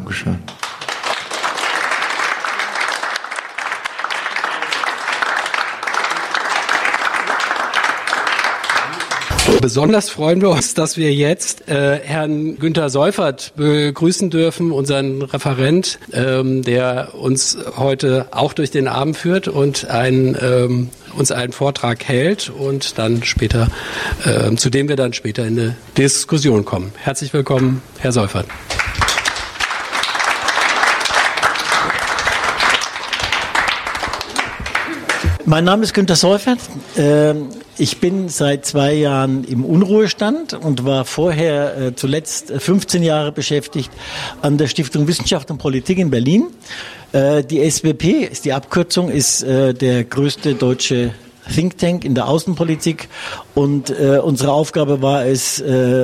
Dankeschön. Besonders freuen wir uns, dass wir jetzt Herrn Günter Seufert begrüßen dürfen, unseren Referent, der uns heute auch durch den Abend führt und uns einen Vortrag hält und dann später, zu dem wir dann später in eine Diskussion kommen. Herzlich willkommen, Herr Seufert. Mein Name ist Günter Seufert. Ich bin seit 2 Jahren im Unruhestand und war vorher zuletzt 15 Jahre beschäftigt an der Stiftung Wissenschaft und Politik in Berlin. Die SWP, ist die Abkürzung, ist der größte deutsche Think Tank in der Außenpolitik und unsere Aufgabe war es,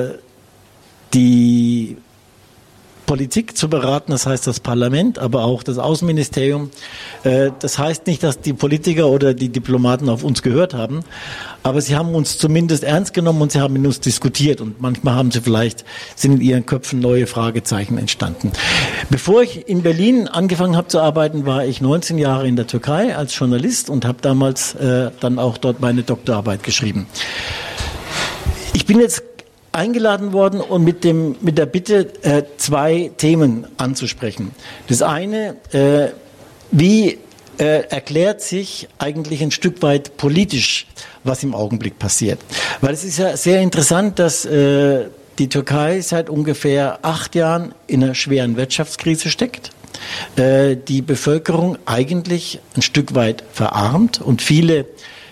die Politik zu beraten, das heißt das Parlament, aber auch das Außenministerium. Das heißt nicht, dass die Politiker oder die Diplomaten auf uns gehört haben, aber sie haben uns zumindest ernst genommen und sie haben mit uns diskutiert und manchmal sind in ihren Köpfen neue Fragezeichen entstanden. Bevor ich in Berlin angefangen habe zu arbeiten, war ich 19 Jahre in der Türkei als Journalist und habe damals dann auch dort meine Doktorarbeit geschrieben. Ich bin jetzt eingeladen worden und mit der Bitte, 2 Themen anzusprechen. Das eine, wie erklärt sich eigentlich ein Stück weit politisch, was im Augenblick passiert? Weil es ist ja sehr interessant, dass die Türkei seit ungefähr 8 Jahren in einer schweren Wirtschaftskrise steckt. Die Bevölkerung eigentlich ein Stück weit verarmt und viele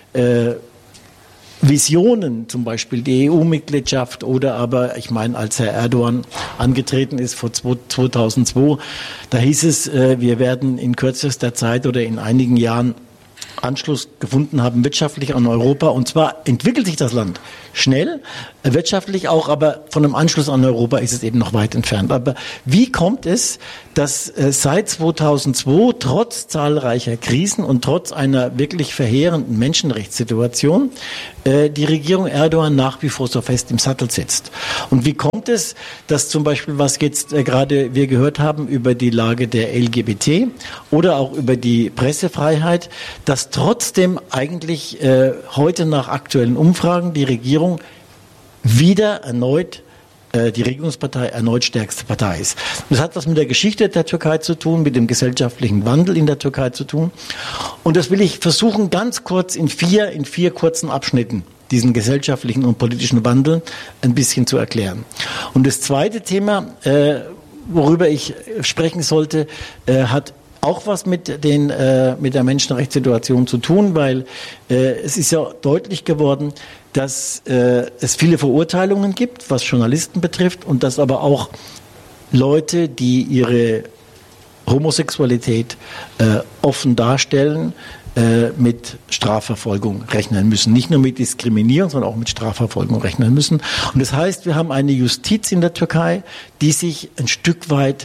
Visionen, zum Beispiel die EU-Mitgliedschaft oder aber, ich meine, als Herr Erdogan angetreten ist vor 2002, da hieß es, wir werden in kürzester Zeit oder in einigen Jahren Anschluss gefunden haben wirtschaftlich an Europa. Und zwar entwickelt sich das Land schnell, wirtschaftlich auch, aber von einem Anschluss an Europa ist es eben noch weit entfernt. Aber wie kommt es, dass seit 2002 trotz zahlreicher Krisen und trotz einer wirklich verheerenden Menschenrechtssituation die Regierung Erdogan nach wie vor so fest im Sattel sitzt? Und wie kommt es, dass zum Beispiel, was jetzt gerade wir gehört haben über die Lage der LGBT oder auch über die Pressefreiheit, dass trotzdem eigentlich heute nach aktuellen Umfragen die Regierung wieder erneut die Regierungspartei erneut stärkste Partei ist. Das hat was mit der Geschichte der Türkei zu tun, mit dem gesellschaftlichen Wandel in der Türkei zu tun. Und das will ich versuchen, ganz kurz in vier kurzen Abschnitten, diesen gesellschaftlichen und politischen Wandel ein bisschen zu erklären. Und das zweite Thema, worüber ich sprechen sollte, hat auch was mit der Menschenrechtssituation zu tun, weil es ist ja deutlich geworden, dass es viele Verurteilungen gibt, was Journalisten betrifft, und dass aber auch Leute, die ihre Homosexualität offen darstellen, mit Strafverfolgung rechnen müssen. Nicht nur mit Diskriminierung, sondern auch mit Strafverfolgung rechnen müssen. Und das heißt, wir haben eine Justiz in der Türkei, die sich ein Stück weit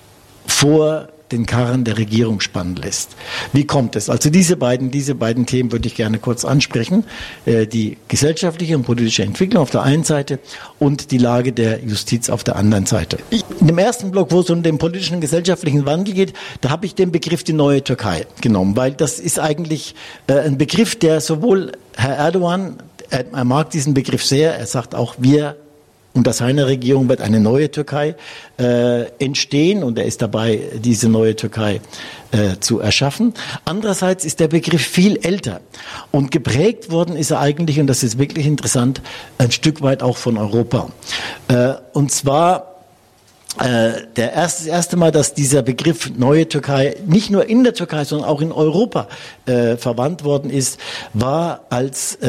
vor den Karren der Regierung spannen lässt. Wie kommt es? Also diese beiden Themen würde ich gerne kurz ansprechen. Die gesellschaftliche und politische Entwicklung auf der einen Seite und die Lage der Justiz auf der anderen Seite. In dem ersten Block, wo es um den politischen und gesellschaftlichen Wandel geht, da habe ich den Begriff die neue Türkei genommen, weil das ist eigentlich ein Begriff, der sowohl Herr Erdogan, er mag diesen Begriff sehr, er sagt auch, unter seiner Regierung wird eine neue Türkei entstehen und er ist dabei, diese neue Türkei zu erschaffen. Andererseits ist der Begriff viel älter und geprägt worden ist er eigentlich, und das ist wirklich interessant, ein Stück weit auch von Europa. Und zwar das erste Mal, dass dieser Begriff neue Türkei nicht nur in der Türkei, sondern auch in Europa verwandt worden ist, war, als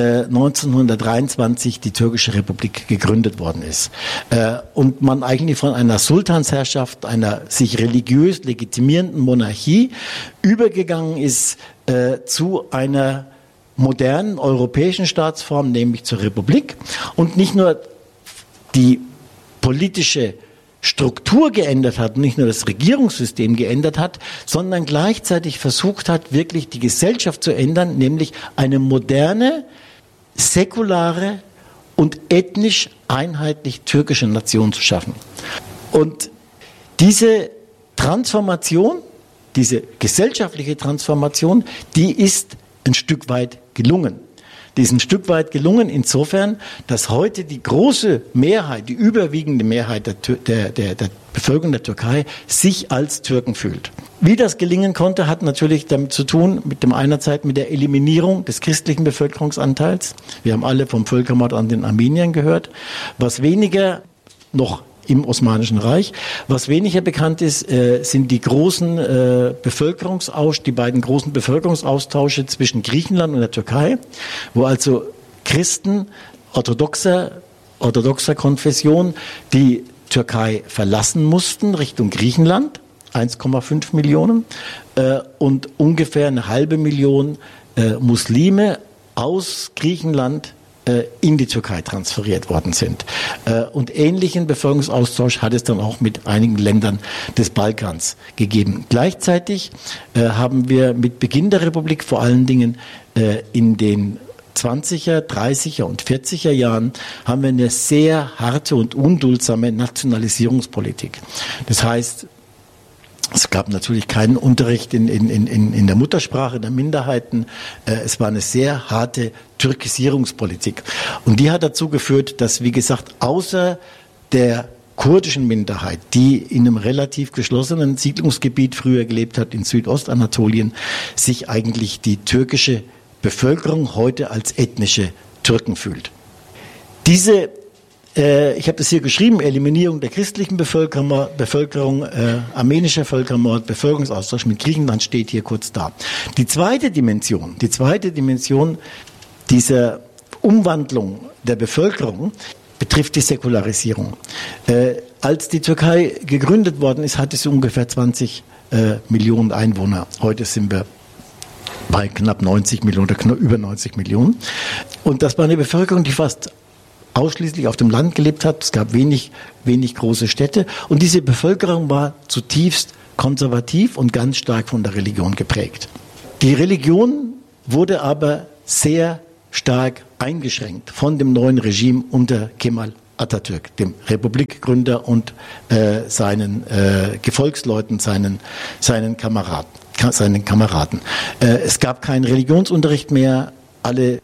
1923 die Türkische Republik gegründet worden ist. Und man eigentlich von einer Sultansherrschaft, einer sich religiös legitimierenden Monarchie übergegangen ist zu einer modernen europäischen Staatsform, nämlich zur Republik. Und nicht nur die politische Struktur geändert hat, nicht nur das Regierungssystem geändert hat, sondern gleichzeitig versucht hat, wirklich die Gesellschaft zu ändern, nämlich eine moderne, säkulare und ethnisch einheitlich türkische Nation zu schaffen. Und diese Transformation, diese gesellschaftliche Transformation, die ist ein Stück weit gelungen. Die ist ein Stück weit gelungen insofern, dass heute die große Mehrheit, die überwiegende Mehrheit der Bevölkerung der Türkei sich als Türken fühlt. Wie das gelingen konnte, hat natürlich damit zu tun, einerseits mit der Eliminierung des christlichen Bevölkerungsanteils. Wir haben alle vom Völkermord an den Armeniern gehört. Was weniger noch im Osmanischen Reich. Was weniger bekannt ist, sind die beiden großen Bevölkerungsaustausche zwischen Griechenland und der Türkei, wo also Christen orthodoxer Konfession die Türkei verlassen mussten Richtung Griechenland, 1,5 Millionen, und ungefähr 500.000 Muslime aus Griechenland in die Türkei transferiert worden sind. Und ähnlichen Bevölkerungsaustausch hat es dann auch mit einigen Ländern des Balkans gegeben. Gleichzeitig haben wir mit Beginn der Republik vor allen Dingen in den 20er, 30er und 40er Jahren haben wir eine sehr harte und unduldsame Nationalisierungspolitik. Das heißt, es gab natürlich keinen Unterricht in der Muttersprache der Minderheiten. Es war eine sehr harte Türkisierungspolitik. Und die hat dazu geführt, dass, wie gesagt, außer der kurdischen Minderheit, die in einem relativ geschlossenen Siedlungsgebiet früher gelebt hat, in Südostanatolien, sich eigentlich die türkische Bevölkerung heute als ethnische Türken fühlt. Ich habe das hier geschrieben, Eliminierung der christlichen Bevölkerung, armenischer Völkermord, Bevölkerungsaustausch mit Griechenland steht hier kurz da. Die zweite Dimension dieser Umwandlung der Bevölkerung betrifft die Säkularisierung. Als die Türkei gegründet worden ist, hatte sie ungefähr 20 Millionen Einwohner. Heute sind wir bei knapp 90 Millionen oder über 90 Millionen. Und das war eine Bevölkerung, die fast ausschließlich auf dem Land gelebt hat. Es gab wenig große Städte. Und diese Bevölkerung war zutiefst konservativ und ganz stark von der Religion geprägt. Die Religion wurde aber sehr stark eingeschränkt von dem neuen Regime unter Kemal Atatürk, dem Republikgründer und seinen Gefolgsleuten, seinen Kameraden. Es gab keinen Religionsunterricht mehr. Alle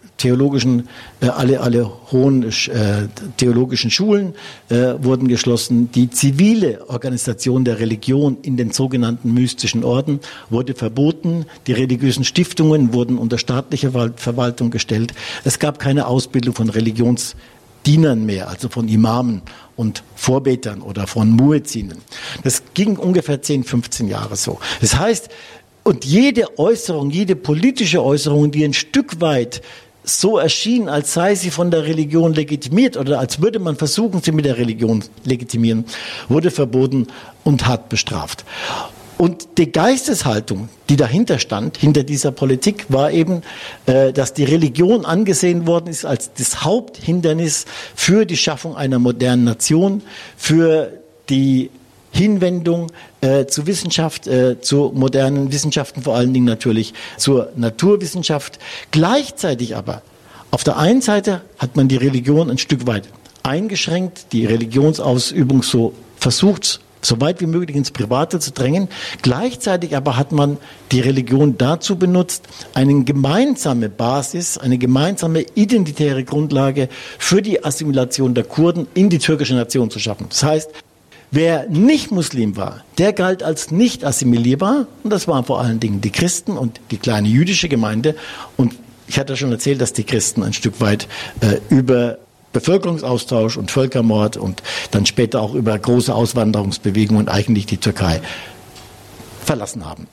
hohen theologischen Schulen wurden geschlossen. Die zivile Organisation der Religion in den sogenannten mystischen Orden wurde verboten. Die religiösen Stiftungen wurden unter staatliche Verwaltung gestellt. Es gab keine Ausbildung von Religionsdienern mehr, also von Imamen und Vorbetern oder von Muezzinen. Das ging ungefähr 10, 15 Jahre so. Das heißt, und jede Äußerung, jede politische Äußerung, die ein Stück weit so erschien, als sei sie von der Religion legitimiert oder als würde man versuchen, sie mit der Religion legitimieren, wurde verboten und hart bestraft. Und die Geisteshaltung, die dahinter stand, hinter dieser Politik, war eben, dass die Religion angesehen worden ist als das Haupthindernis für die Schaffung einer modernen Nation, für die Hinwendung zur Wissenschaft, zu modernen Wissenschaften, vor allen Dingen natürlich zur Naturwissenschaft. Gleichzeitig aber, auf der einen Seite hat man die Religion ein Stück weit eingeschränkt, die Religionsausübung so versucht, so weit wie möglich ins Private zu drängen. Gleichzeitig aber hat man die Religion dazu benutzt, eine gemeinsame Basis, eine gemeinsame identitäre Grundlage für die Assimilation der Kurden in die türkische Nation zu schaffen. Das heißt, wer nicht Muslim war, der galt als nicht assimilierbar und das waren vor allen Dingen die Christen und die kleine jüdische Gemeinde. Und ich hatte schon erzählt, dass die Christen ein Stück weit über Bevölkerungsaustausch und Völkermord und dann später auch über große Auswanderungsbewegungen eigentlich die Türkei verlassen haben.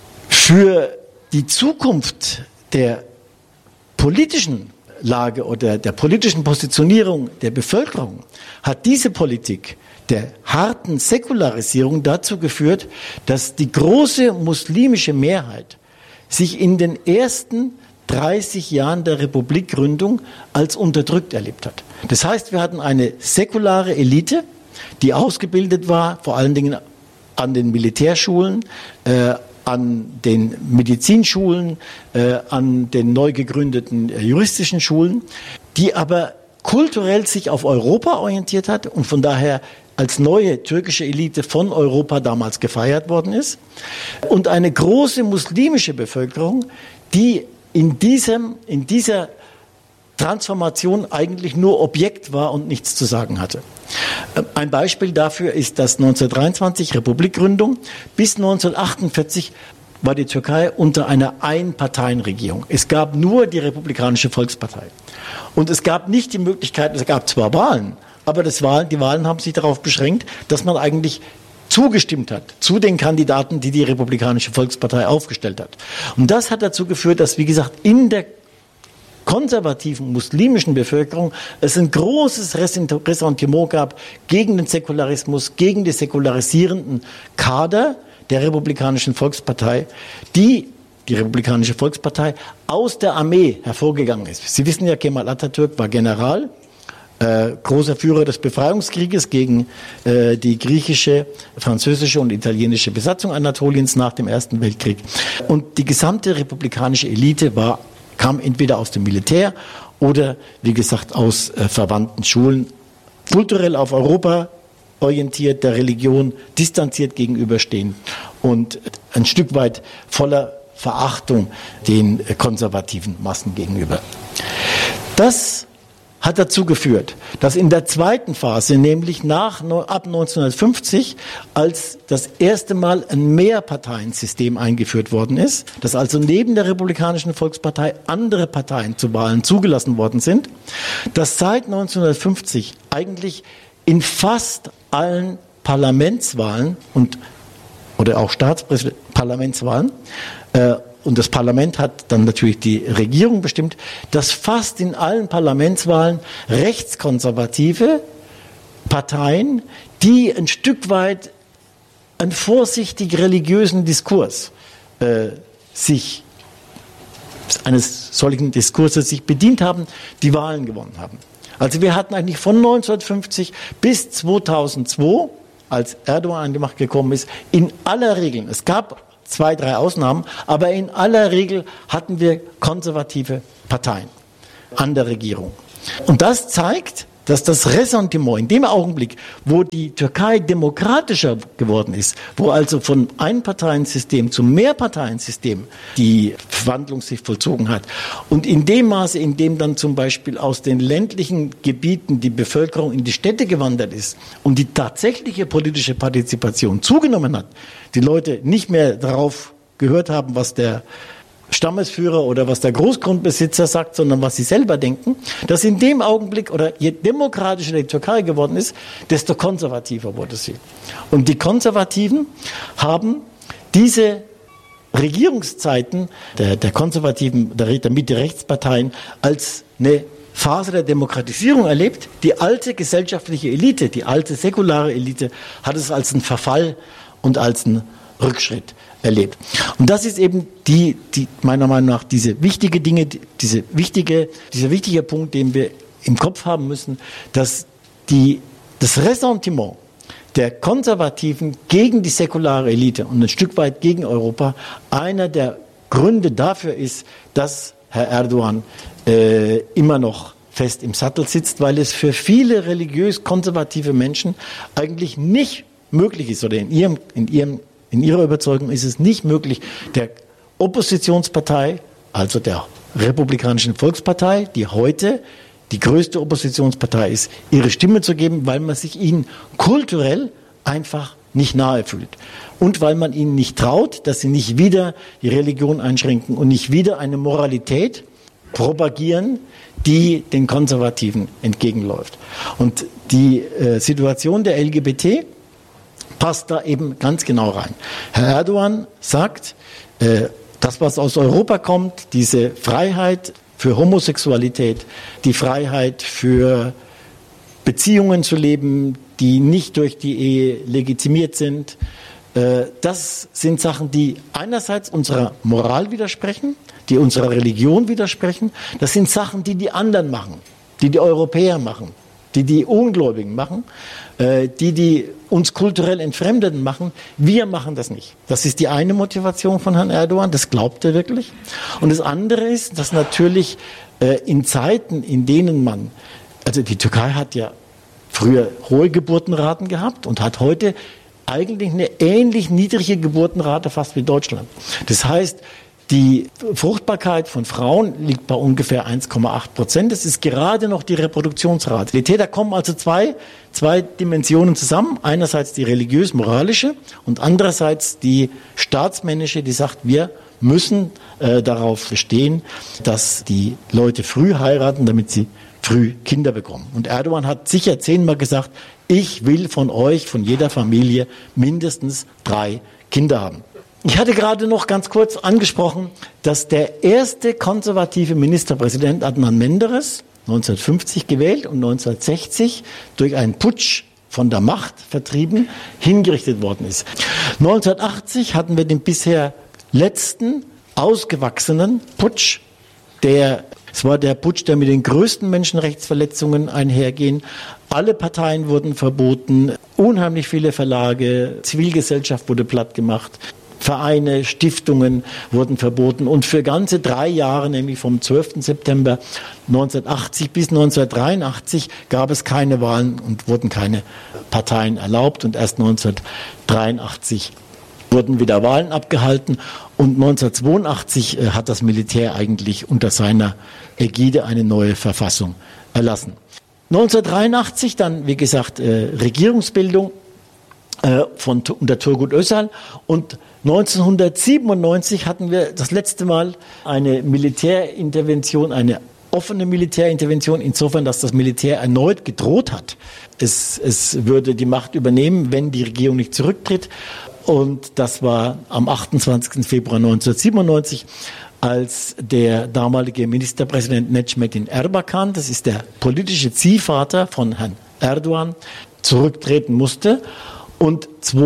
Für die Zukunft der politischen Lage oder der politischen Positionierung der Bevölkerung hat diese Politik der harten Säkularisierung dazu geführt, dass die große muslimische Mehrheit sich in den ersten 30 Jahren der Republikgründung als unterdrückt erlebt hat. Das heißt, wir hatten eine säkulare Elite, die ausgebildet war, vor allen Dingen an den Militärschulen, an den Medizinschulen, an den neu gegründeten juristischen Schulen, die aber kulturell sich auf Europa orientiert hat und von daher als neue türkische Elite von Europa damals gefeiert worden ist, und eine große muslimische Bevölkerung, die in dieser Transformation eigentlich nur Objekt war und nichts zu sagen hatte. Ein Beispiel dafür ist das 1923 Republikgründung. Bis 1948 war die Türkei unter einer Einparteienregierung. Es gab nur die Republikanische Volkspartei. Und es gab nicht die Möglichkeit, es gab zwar Wahlen, aber die Wahlen haben sich darauf beschränkt, dass man eigentlich zugestimmt hat zu den Kandidaten, die die Republikanische Volkspartei aufgestellt hat. Und das hat dazu geführt, dass, wie gesagt, in der konservativen muslimischen Bevölkerung es ein großes Ressentiment gab gegen den Säkularismus, gegen die säkularisierenden Kader der Republikanischen Volkspartei, die Republikanische Volkspartei aus der Armee hervorgegangen ist. Sie wissen ja, Kemal Atatürk war General, großer Führer des Befreiungskrieges gegen die griechische, französische und italienische Besatzung Anatoliens nach dem Ersten Weltkrieg. Und die gesamte republikanische Elite kam entweder aus dem Militär oder, wie gesagt, aus verwandten Schulen, kulturell auf Europa orientiert, der Religion distanziert gegenüberstehen und ein Stück weit voller Verachtung den konservativen Massen gegenüber. Das hat dazu geführt, dass in der zweiten Phase, nämlich ab 1950, als das erste Mal ein Mehrparteiensystem eingeführt worden ist, dass also neben der Republikanischen Volkspartei andere Parteien zu Wahlen zugelassen worden sind, dass seit 1950 eigentlich in fast allen Parlamentswahlen oder auch Parlamentswahlen, und das Parlament hat dann natürlich die Regierung bestimmt, dass fast in allen Parlamentswahlen rechtskonservative Parteien, die ein Stück weit einen vorsichtig religiösen Diskurs eines solchen Diskurses sich bedient haben, die Wahlen gewonnen haben. Also wir hatten eigentlich von 1950 bis 2002, als Erdogan an die Macht gekommen ist, in aller Regel, es gab 2, 3 Ausnahmen, aber in aller Regel hatten wir konservative Parteien an der Regierung. Und das zeigt, dass das Ressentiment in dem Augenblick, wo die Türkei demokratischer geworden ist, wo also von Einparteiensystem zum Mehrparteiensystem die Verwandlung sich vollzogen hat und in dem Maße, in dem dann zum Beispiel aus den ländlichen Gebieten die Bevölkerung in die Städte gewandert ist und die tatsächliche politische Partizipation zugenommen hat, die Leute nicht mehr darauf gehört haben, was der Stammesführer oder was der Großgrundbesitzer sagt, sondern was sie selber denken, dass in dem Augenblick, oder je demokratischer die Türkei geworden ist, desto konservativer wurde sie. Und die Konservativen haben diese Regierungszeiten der konservativen, der Mitte-Rechtsparteien als eine Phase der Demokratisierung erlebt. Die alte gesellschaftliche Elite, die alte säkulare Elite hat es als einen Verfall und als einen Rückschritt erlebt. Und das ist eben die meiner Meinung nach dieser wichtige Punkt, den wir im Kopf haben müssen, dass das Ressentiment der Konservativen gegen die säkulare Elite und ein Stück weit gegen Europa einer der Gründe dafür ist, dass Herr Erdogan immer noch fest im Sattel sitzt, weil es für viele religiös konservative Menschen eigentlich nicht möglich ist, oder in ihrer Überzeugung ist es nicht möglich, der Oppositionspartei, also der Republikanischen Volkspartei, die heute die größte Oppositionspartei ist, ihre Stimme zu geben, weil man sich ihnen kulturell einfach nicht nahe fühlt. Und weil man ihnen nicht traut, dass sie nicht wieder die Religion einschränken und nicht wieder eine Moralität propagieren, die den Konservativen entgegenläuft. Und die Situation der LGBT passt da eben ganz genau rein. Herr Erdogan sagt, das, was aus Europa kommt, diese Freiheit für Homosexualität, die Freiheit für Beziehungen zu leben, die nicht durch die Ehe legitimiert sind, das sind Sachen, die einerseits unserer Moral widersprechen, die unserer Religion widersprechen. Das sind Sachen, die die anderen machen, die Europäer machen, die Ungläubigen machen, die uns kulturell Entfremdeten machen. Wir machen das nicht. Das ist die eine Motivation von Herrn Erdogan, das glaubt er wirklich. Und das andere ist, dass natürlich in Zeiten, in denen also die Türkei hat ja früher hohe Geburtenraten gehabt und hat heute eigentlich eine ähnlich niedrige Geburtenrate fast wie Deutschland. Das heißt, die Fruchtbarkeit von Frauen liegt bei ungefähr 1,8%. Das ist gerade noch die Reproduktionsrate. Da kommen also zwei Dimensionen zusammen. Einerseits die religiös-moralische und andererseits die staatsmännische, die sagt, wir müssen darauf bestehen, dass die Leute früh heiraten, damit sie früh Kinder bekommen. Und Erdogan hat sicher 10-mal gesagt, ich will von euch, von jeder Familie mindestens 3 Kinder haben. Ich hatte gerade noch ganz kurz angesprochen, dass der erste konservative Ministerpräsident Adnan Menderes 1950 gewählt und 1960 durch einen Putsch von der Macht vertrieben hingerichtet worden ist. 1980 hatten wir den bisher letzten ausgewachsenen Putsch, es war der Putsch, der mit den größten Menschenrechtsverletzungen einhergehen. Alle Parteien wurden verboten, unheimlich viele Verlage, Zivilgesellschaft wurde platt gemacht. Vereine, Stiftungen wurden verboten und für ganze 3 Jahre, nämlich vom 12. September 1980 bis 1983, gab es keine Wahlen und wurden keine Parteien erlaubt und erst 1983 wurden wieder Wahlen abgehalten und 1982 hat das Militär eigentlich unter seiner Ägide eine neue Verfassung erlassen. 1983 dann, wie gesagt, Regierungsbildung unter Turgut Özal und 1997 hatten wir das letzte Mal eine Militärintervention, eine offene Militärintervention, insofern, dass das Militär erneut gedroht hat. Es würde die Macht übernehmen, wenn die Regierung nicht zurücktritt. Und das war am 28. Februar 1997, als der damalige Ministerpräsident Necmettin Erbakan, das ist der politische Ziehvater von Herrn Erdogan, zurücktreten musste. Und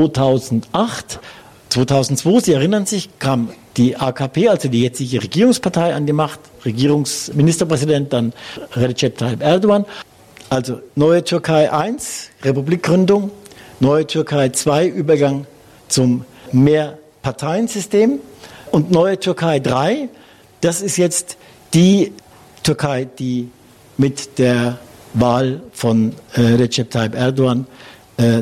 2002, Sie erinnern sich, kam die AKP, also die jetzige Regierungspartei, an die Macht, Ministerpräsident dann Recep Tayyip Erdogan. Also Neue Türkei 1, Republikgründung, Neue Türkei 2, Übergang zum Mehrparteiensystem und Neue Türkei 3, das ist jetzt die Türkei, die mit der Wahl von Recep Tayyip Erdogan